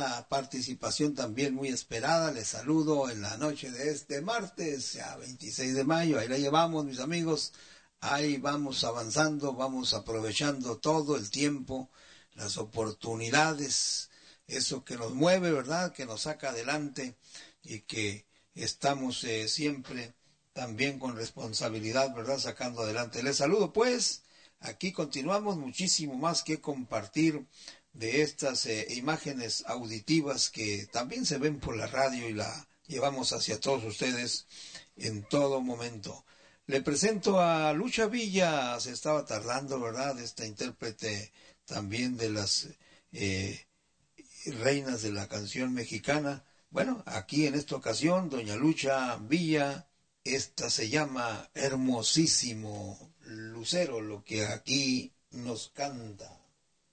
una participación también muy esperada. Les saludo en la noche de este martes, ya 26 de mayo. Ahí la llevamos, mis amigos. Ahí vamos avanzando, vamos aprovechando todo el tiempo, las oportunidades, eso que nos mueve, ¿verdad? Que nos saca adelante y que estamos siempre también con responsabilidad, ¿verdad? Sacando adelante. Les saludo, pues. Aquí continuamos, muchísimo más que compartir de estas imágenes auditivas que también se ven por la radio y la llevamos hacia todos ustedes en todo momento. Le presento a Lucha Villa. Se estaba tardando, ¿verdad? Esta intérprete también de las reinas de la canción mexicana. Bueno, aquí en esta ocasión, doña Lucha Villa, esta se llama Hermosísimo Lucero, lo que aquí nos canta.